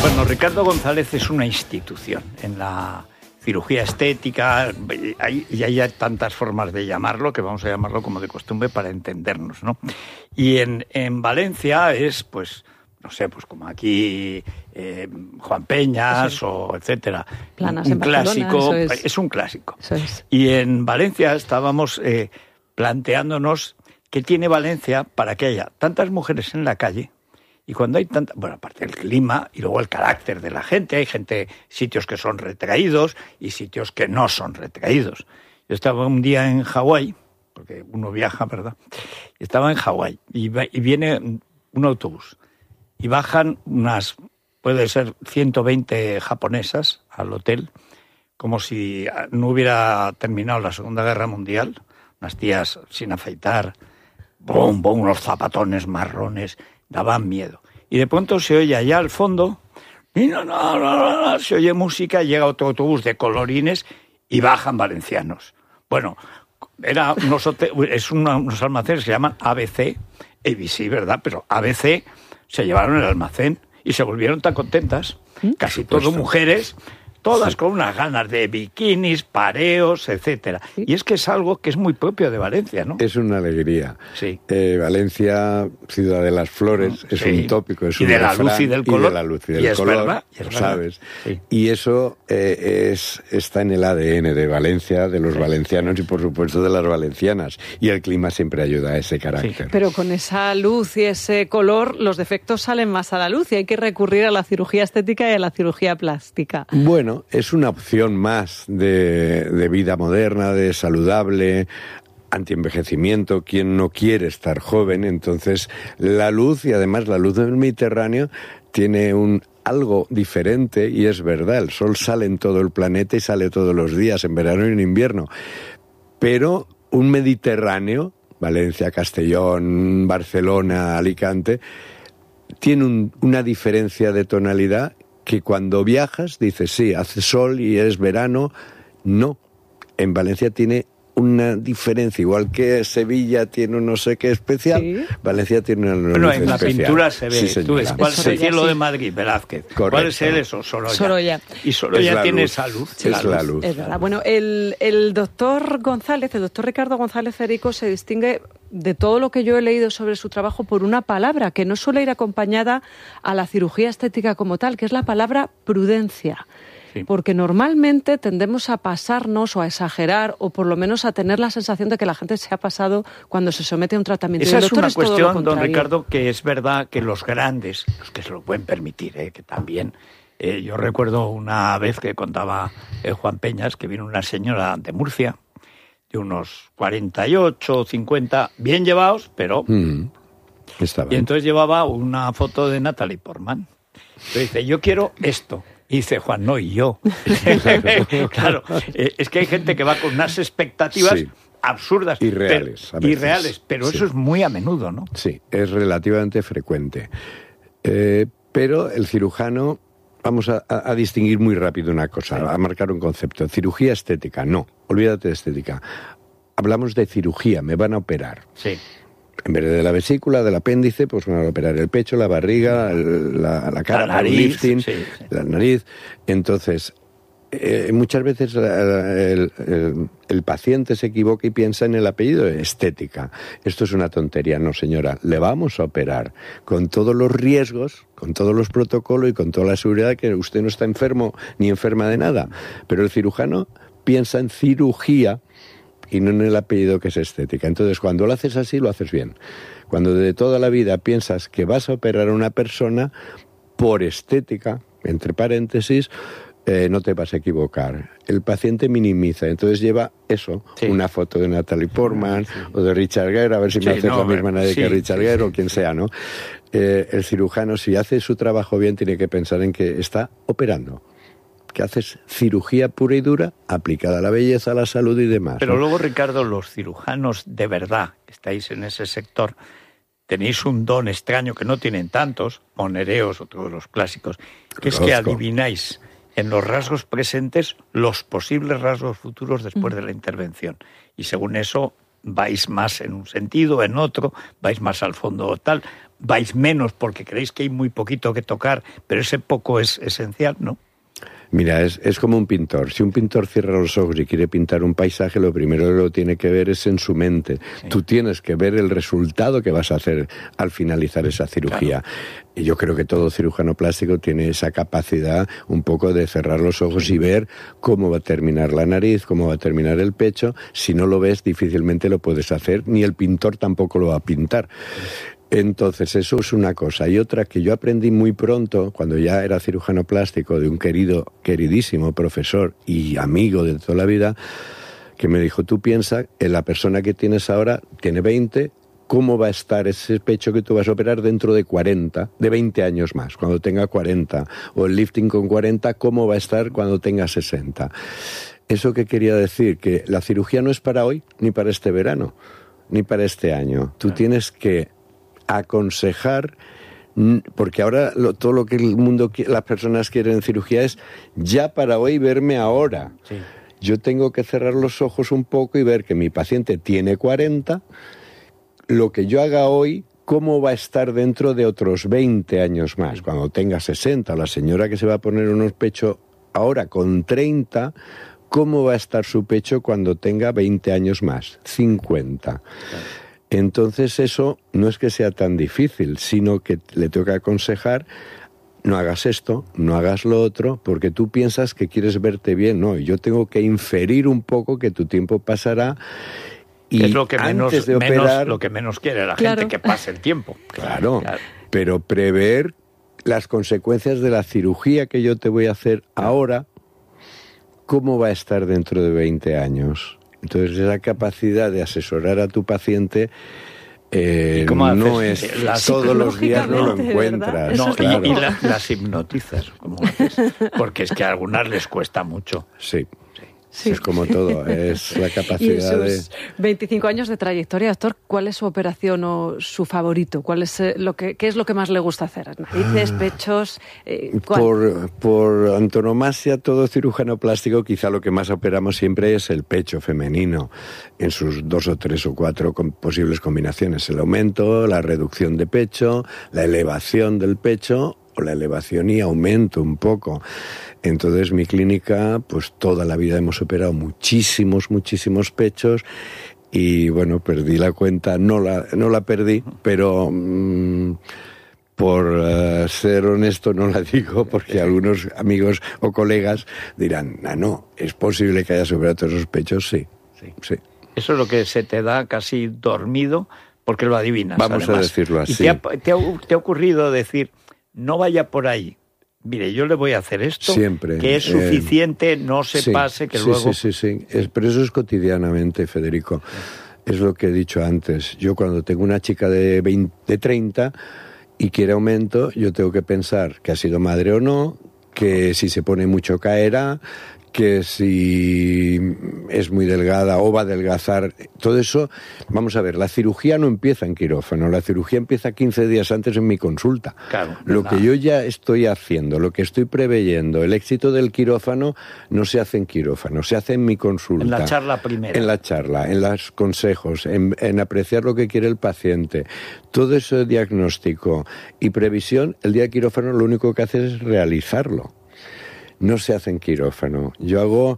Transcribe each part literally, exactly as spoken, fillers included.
Bueno, Ricardo González es una institución en la cirugía estética, hay, y hay tantas formas de llamarlo que vamos a llamarlo como de costumbre para entendernos, ¿no? Y en, en Valencia es, pues, no sé, pues como aquí eh, Juan Peñas sí. o etcétera. Planas un en clásico, Barcelona, es. es un clásico. Eso es. Y en Valencia estábamos eh, planteándonos qué tiene Valencia para que haya tantas mujeres en la calle. Y cuando hay tanta, bueno, aparte del clima y luego el carácter de la gente, hay gente, sitios que son retraídos y sitios que no son retraídos. Yo estaba un día en Hawái, porque uno viaja, ¿verdad? Estaba en Hawái y, y viene un autobús y bajan unas, puede ser ciento veinte japonesas al hotel, como si no hubiera terminado la Segunda Guerra Mundial, unas tías sin afeitar, bom, bom, unos zapatones marrones, daban miedo. Y de pronto se oye allá al fondo, y no, no, no, no, se oye música, llega otro autobús de colorines y bajan valencianos. Bueno, era unos hotel, es una, unos almacenes que se llaman A B C, A B C, ¿verdad? Pero A B C se llevaron el almacén y se volvieron tan contentas, casi todas mujeres, todas sí. con unas ganas de bikinis, pareos, etcétera. ¿Sí? Y es que es algo que es muy propio de Valencia, ¿no? Es una alegría. Sí. Eh, Valencia, ciudad de las flores, es sí. un tópico, es y un de la refrán, luz y del color. Y de la luz y del y es color, verdad, y es lo verdad. sabes. Sí. Y eso eh, es está en el A D N de Valencia, de los sí. valencianos y por supuesto de las valencianas. Y el clima siempre ayuda a ese carácter. Sí. Pero con esa luz y ese color, los defectos salen más a la luz y hay que recurrir a la cirugía estética y a la cirugía plástica. Bueno, es una opción más de, de vida moderna, de saludable, antienvejecimiento, quien no quiere estar joven. Entonces la luz, y además la luz del Mediterráneo, tiene un algo diferente, y es verdad, el sol sale en todo el planeta y sale todos los días, en verano y en invierno, pero un Mediterráneo, Valencia, Castellón, Barcelona, Alicante, tiene un, una diferencia de tonalidad que cuando viajas dices, sí, hace sol y es verano. No, en Valencia tiene una diferencia, igual que Sevilla tiene un no sé qué especial, ¿sí? Valencia tiene una bueno, luz en la especial. Pintura se ve, sí, tú ves, ¿cuál es el cielo sí. de Madrid? Velázquez. Correcto. ¿Cuál es el eso? Sorolla. Sorolla. Y Sorolla tiene luz. esa luz. Es la luz. La luz. Es verdad. Bueno, el, el doctor González, el doctor Ricardo González Federico, se distingue de todo lo que yo he leído sobre su trabajo por una palabra que no suele ir acompañada a la cirugía estética como tal, que es la palabra prudencia. Sí. Porque normalmente tendemos a pasarnos o a exagerar o por lo menos a tener la sensación de que la gente se ha pasado cuando se somete a un tratamiento. Esa y el es una es cuestión, don Ricardo, que es verdad que los grandes, los que se lo pueden permitir, eh, que también... Eh, yo recuerdo una vez que contaba eh, Juan Peñas que vino una señora de Murcia, de unos cuarenta y ocho, cincuenta, bien llevados, pero... Mm, está bien. Y entonces llevaba una foto de Natalie Portman. Entonces dice, yo quiero esto. Y dice Juan, no, y yo. Claro, eh, es que hay gente que va con unas expectativas sí. absurdas. Irreales. Pero, irreales, pero sí. eso es muy a menudo, ¿no? Sí, es relativamente frecuente. Eh, pero el cirujano, vamos a, a, a distinguir muy rápido una cosa, sí. a marcar un concepto. Cirugía estética, no, olvídate de estética. Hablamos de cirugía, me van a operar. Sí. En vez de la vesícula, del apéndice, pues van a operar el pecho, la barriga, el, la, la cara, la nariz, el lifting, sí, sí. la nariz. Entonces, eh, muchas veces el, el, el paciente se equivoca y piensa en el apellido de estética. Esto es una tontería, no señora. Le vamos a operar con todos los riesgos, con todos los protocolos y con toda la seguridad que usted no está enfermo ni enferma de nada. Pero el cirujano piensa en cirugía y no en el apellido, que es estética. Entonces, cuando lo haces así, lo haces bien. Cuando de toda la vida piensas que vas a operar a una persona por estética, entre paréntesis, eh, no te vas a equivocar. El paciente minimiza, entonces lleva eso, sí. una foto de Natalie Portman sí. o de Richard Gere, a ver si sí, me haces no, la misma nadie sí, que Richard sí, Gere sí, o quien sí. sea, ¿no? Eh, el cirujano, si hace su trabajo bien, tiene que pensar en que está operando, que haces cirugía pura y dura aplicada a la belleza, a la salud y demás. Pero ¿no? luego, Ricardo, los cirujanos de verdad que estáis en ese sector, tenéis un don extraño que no tienen tantos, Monereos o todos los clásicos, que Conozco. es que adivináis en los rasgos presentes los posibles rasgos futuros después mm. de la intervención. Y según eso vais más en un sentido, en otro, vais más al fondo o tal, vais menos porque creéis que hay muy poquito que tocar, pero ese poco es esencial, ¿no? Mira, es, es como un pintor. Si un pintor cierra los ojos y quiere pintar un paisaje, lo primero que lo tiene que ver es en su mente. Sí. Tú tienes que ver el resultado que vas a hacer al finalizar esa cirugía. Claro. Y yo creo que todo cirujano plástico tiene esa capacidad un poco de cerrar los ojos y ver cómo va a terminar la nariz, cómo va a terminar el pecho. Si no lo ves, difícilmente lo puedes hacer, ni el pintor tampoco lo va a pintar. Entonces, eso es una cosa. Y otra que yo aprendí muy pronto, cuando ya era cirujano plástico, de un querido, queridísimo profesor y amigo de toda la vida, que me dijo, tú piensa, en la persona que tienes ahora tiene veinte, ¿cómo va a estar ese pecho que tú vas a operar dentro de cuarenta, de veinte años más, cuando tenga cuarenta? O el lifting con cuarenta, ¿cómo va a estar cuando tenga sesenta? ¿Eso qué quería decir? Que la cirugía no es para hoy, ni para este verano, ni para este año. Tú tienes que aconsejar, porque ahora lo, todo lo que el mundo, las personas quieren en cirugía es ya para hoy, verme ahora. Sí. Yo tengo que cerrar los ojos un poco y ver que mi paciente tiene cuarenta, lo que yo haga hoy, cómo va a estar dentro de otros veinte años más, cuando tenga sesenta, la señora que se va a poner unos pechos ahora con treinta, cómo va a estar su pecho cuando tenga veinte años más, cincuenta. Claro. Entonces eso no es que sea tan difícil, sino que le tengo que aconsejar, no hagas esto, no hagas lo otro, porque tú piensas que quieres verte bien. No, yo tengo que inferir un poco que tu tiempo pasará y es lo que antes menos, de operar... Menos, lo que menos quiere la claro. gente, que pase el tiempo. Claro, claro, pero prever las consecuencias de la cirugía que yo te voy a hacer ahora, ¿cómo va a estar dentro de veinte años? Entonces, esa capacidad de asesorar a tu paciente eh, no es... Las, todos los días no lo encuentras. No, claro. Y, y la, las hipnotizas, como haces, porque es que a algunas les cuesta mucho. Sí. Sí. Es como todo, es la capacidad de... Y sus veinticinco años de trayectoria, doctor, ¿cuál es su operación o su favorito? ¿Cuál es lo que, ¿Qué es lo que más le gusta hacer? ¿Narices, pechos? Eh, por, por antonomasia, todo cirujano plástico, quizá lo que más operamos siempre es el pecho femenino, en sus dos o tres o cuatro con posibles combinaciones. El aumento, la reducción de pecho, la elevación del pecho o la elevación y aumento un poco. Entonces, mi clínica, pues toda la vida hemos operado muchísimos, muchísimos pechos y, bueno, perdí la cuenta, no la, no la perdí, pero mmm, por uh, ser honesto no la digo porque algunos amigos o colegas dirán, ah, no, ¿es posible que hayas operado todos esos pechos? Sí, sí, sí. Eso es lo que se te da casi dormido porque lo adivinas. Vamos además. a decirlo así. ¿Y te ha, te, ha, te ha ocurrido decir, no vaya por ahí? Mire, yo le voy a hacer esto, siempre, que es suficiente, eh, no se sí, pase, que sí, luego... Sí, sí, sí, es, pero eso es cotidianamente, Federico. Es lo que he dicho antes. Yo cuando tengo una chica de, veinte, de treinta y quiere aumento, yo tengo que pensar que ha sido madre o no, que si se pone mucho caerá, que si es muy delgada o va a adelgazar, todo eso, vamos a ver, la cirugía no empieza en quirófano, la cirugía empieza quince días antes en mi consulta. Claro, lo que yo ya estoy haciendo, lo que estoy preveyendo, el éxito del quirófano no se hace en quirófano, se hace en mi consulta. En la charla primera. En la charla, en los consejos, en, en apreciar lo que quiere el paciente. Todo ese diagnóstico y previsión, el día de quirófano lo único que hace es realizarlo. No se hace en quirófano. Yo hago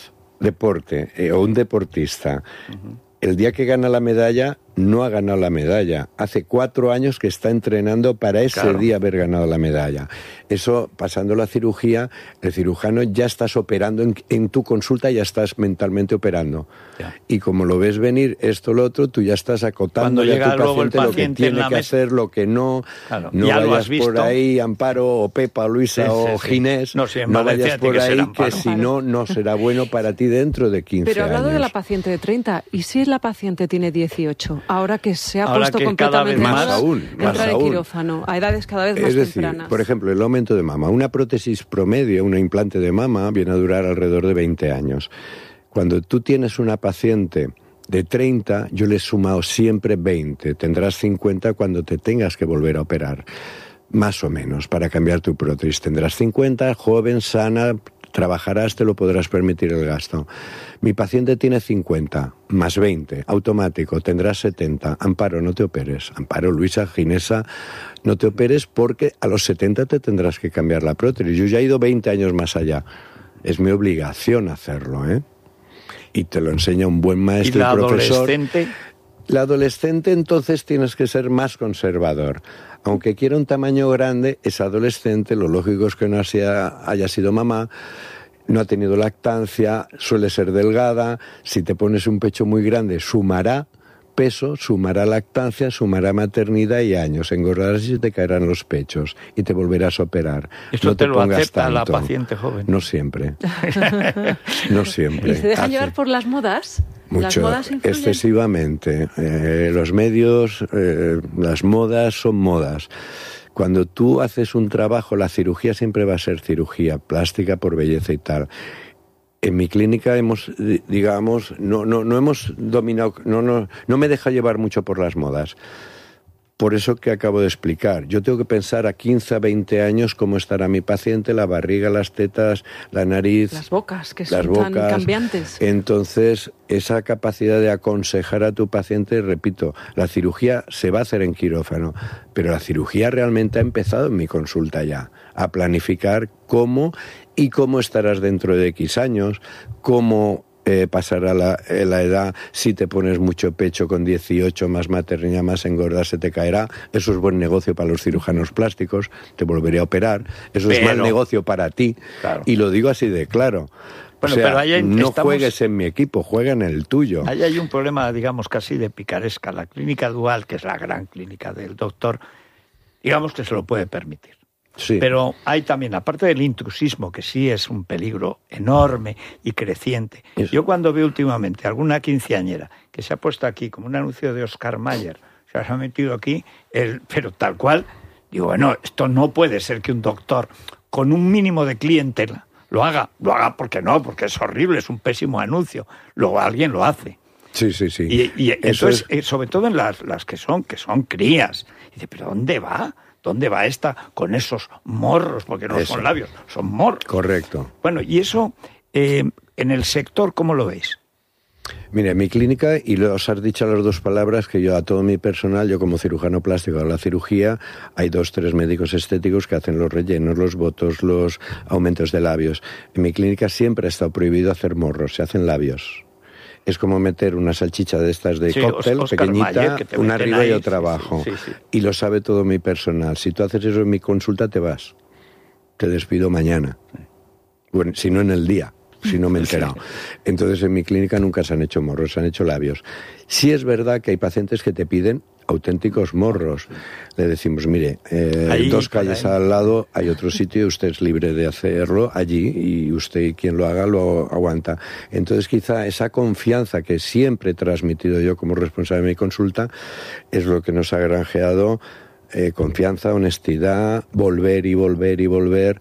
deporte, eh, o un deportista. Uh-huh. El día que gana la medalla, no ha ganado la medalla. Hace cuatro años que está entrenando para ese claro. día haber ganado la medalla. Eso, pasando la cirugía, el cirujano ya estás operando, en, en tu consulta ya estás mentalmente operando. Ya. Y como lo ves venir, esto, lo otro, tú ya estás acotando a tu paciente, paciente lo que tiene que hacer, lo que no. Claro. No ya vayas por ahí, Amparo, o Pepa, o Luisa, sí, sí, o sí. Ginés, no, sí, no vayas por ahí, que, que si no, no será bueno para ti dentro de quince años. Pero hablando años. de la paciente de treinta, ¿y si la paciente tiene dieciocho? Ahora que se ha Ahora puesto que completamente más aún, más entrar aún. en quirófano, a edades cada vez más es decir, tempranas. Por ejemplo, el aumento de mama. Una prótesis promedio, un implante de mama, viene a durar alrededor de veinte años. Cuando tú tienes una paciente de treinta, yo le he sumado siempre veinte. Tendrás cincuenta cuando te tengas que volver a operar. Más o menos, para cambiar tu prótesis. Tendrás cincuenta, joven, sana, trabajarás, te lo podrás permitir el gasto. Mi paciente tiene cincuenta, más veinte, automático, tendrás setenta. Amparo, no te operes. Amparo, Luisa, Ginesa, no te operes porque a los setenta te tendrás que cambiar la prótesis. Yo ya he ido veinte años más allá. Es mi obligación hacerlo, ¿eh? Y te lo enseña un buen maestro y, la y profesor. Adolescente? La adolescente entonces tienes que ser más conservador. Aunque quiera un tamaño grande, es adolescente, lo lógico es que no haya, haya sido mamá, no ha tenido lactancia, suele ser delgada. Si te pones un pecho muy grande, sumará peso, sumará lactancia, sumará maternidad y años. Engordarás y te caerán los pechos y te volverás a operar. ¿Eso no te, te lo pongas acepta tanto. la paciente joven? No siempre. No siempre. ¿Y se deja Hace llevar por las modas? Mucho, ¿Las modas influyen? excesivamente. Eh, los medios, eh, las modas son modas. Cuando tú haces un trabajo, la cirugía siempre va a ser cirugía plástica por belleza y tal. En mi clínica hemos, digamos, no, no, no hemos dominado, no, no, no me deja llevar mucho por las modas. Por eso que acabo de explicar. Yo tengo que pensar a quince, a veinte años cómo estará mi paciente, la barriga, las tetas, la nariz. Las bocas, que las son bocas. tan cambiantes. Entonces, esa capacidad de aconsejar a tu paciente, repito, la cirugía se va a hacer en quirófano, pero la cirugía realmente ha empezado en mi consulta ya, a planificar cómo y cómo estarás dentro de X años, cómo Eh, pasará la, eh, la edad, si te pones mucho pecho con dieciocho, más maternidad, más engordar, se te caerá. Eso es buen negocio para los cirujanos plásticos, te volveré a operar. Eso pero, es mal negocio para ti. Claro. Y lo digo así de claro. Bueno, o sea, pero ahí no estamos, juegues en mi equipo, juega en el tuyo. Ahí hay un problema, digamos, casi de picaresca. La clínica dual, que es la gran clínica del doctor, digamos que se lo puede permitir. Sí. Pero hay también, aparte del intrusismo, que sí es un peligro enorme y creciente. Eso. Yo cuando veo últimamente alguna quinceañera que se ha puesto aquí como un anuncio de Oscar Mayer, se ha metido aquí, el, pero tal cual, digo, bueno, esto no puede ser que un doctor con un mínimo de clientela lo haga. Lo haga porque no, porque es horrible, es un pésimo anuncio. Luego alguien lo hace. Sí, sí, sí. Y, y eso, eso es, es, sobre todo en las, las que son, que son crías. Y dice, ¿pero dónde va? ¿Dónde va esta con esos morros? Porque no eso. Son labios, son morros. Correcto. Bueno, y eso, eh, en el sector, ¿cómo lo veis? Mire, en mi clínica, y os has dicho las dos palabras, que yo a todo mi personal, yo como cirujano plástico de la cirugía, hay dos, tres médicos estéticos que hacen los rellenos, los botos, los aumentos de labios. En mi clínica siempre ha estado prohibido hacer morros, se hacen labios. Es como meter una salchicha de estas de sí, cóctel, Oscar pequeñita, Mayer, una arriba ahí, y otra abajo. Sí, sí, sí. Y lo sabe todo mi personal. Si tú haces eso en mi consulta, te vas. Te despido mañana. Bueno, si no en el día, si no me he enterado. Entonces, en mi clínica nunca se han hecho morros, se han hecho labios. Sí es verdad que hay pacientes que te piden auténticos morros. Le decimos, mire, eh, ahí, dos calles al lado hay otro sitio, usted es libre de hacerlo allí y usted, quien lo haga, lo aguanta. Entonces, quizá esa confianza que siempre he transmitido yo como responsable de mi consulta es lo que nos ha granjeado eh, confianza, honestidad, volver y volver y volver.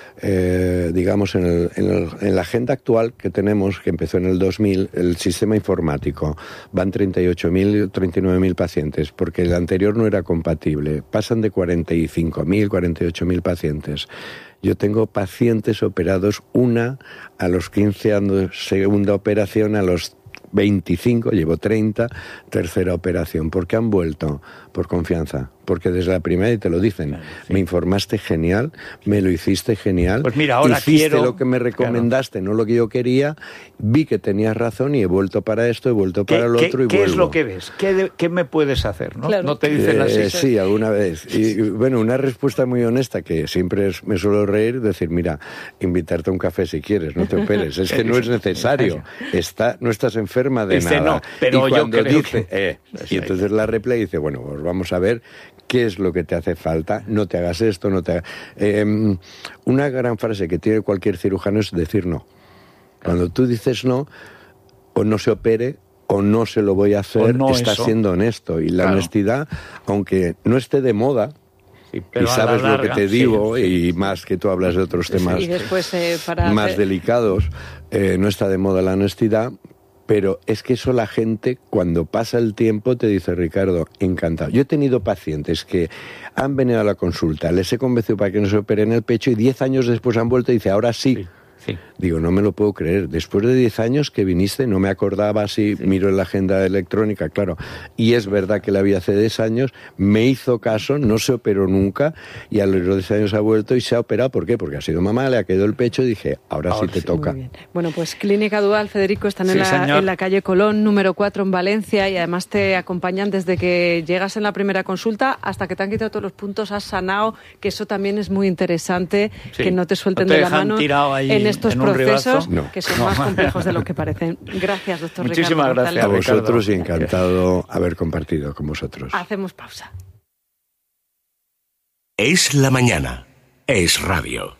Eh, digamos, en, el, en, el, en la agenda actual que tenemos, que empezó en el dos mil, el sistema informático, van treinta y ocho mil, treinta y nueve mil pacientes, porque el anterior no era compatible. Pasan de cuarenta y cinco mil, cuarenta y ocho mil pacientes. Yo tengo pacientes operados, una a los quince años, segunda operación a los veinticinco, llevo treinta, tercera operación. ¿Por qué han vuelto? Por confianza. Porque desde la primera, y te lo dicen, claro, sí. Me informaste genial, me lo hiciste genial, pues mira, ahora hiciste quiero... lo que me recomendaste, claro. No lo que yo quería, vi que tenías razón y he vuelto para esto, he vuelto para el otro y ¿qué vuelvo. ¿Qué es lo que ves? ¿Qué, de, qué me puedes hacer? ¿No, claro. ¿No te dicen así? Eh, sí, alguna vez. Y bueno, una respuesta muy honesta que siempre es, me suelo reír, decir, mira, invitarte a un café si quieres, no te operes, es que no es necesario, está, no estás enferma de este nada. No, pero y cuando yo creo dice, que... eh, y entonces la réplica dice, bueno, pues vamos a ver qué es lo que te hace falta, no te hagas esto, no te hagas... Eh, una gran frase que tiene cualquier cirujano es decir no. Cuando tú dices no, o no se opere, o no se lo voy a hacer, no estás eso. Siendo honesto. Y la claro. honestidad, aunque no esté de moda, sí, y sabes larga, lo que te digo, sí, sí, y sí. más que tú hablas de otros temas y después, eh, para más hacer... delicados, eh, no está de moda la honestidad. Pero es que eso la gente, cuando pasa el tiempo, te dice, Ricardo, encantado. Yo he tenido pacientes que han venido a la consulta, les he convencido para que no se operen el pecho y diez años después han vuelto y dice, ahora sí, sí. Sí. Digo, no me lo puedo creer. Después de diez años que viniste, no me acordaba si sí. miro en la agenda electrónica, claro. Y es verdad que la vi hace diez años, me hizo caso, no se operó nunca, y a los diez años ha vuelto y se ha operado. ¿Por qué? Porque ha sido mamá, le ha quedado el pecho y dije, ahora, ahora sí te sí, toca. Muy bien. Bueno, pues Clínica Dual, Federico, están sí, en, la, en la calle Colón, número cuatro, en Valencia, y además te acompañan desde que llegas en la primera consulta hasta que te han quitado todos los puntos, has sanado, que eso también es muy interesante, sí. que no te suelten no te de la mano en estos en procesos no. que son no. más complejos de lo que parecen. Gracias, doctor Muchísimas Ricardo. gracias a vosotros Ricardo. Y encantado haber compartido con vosotros. Hacemos pausa. Es la mañana. Es radio.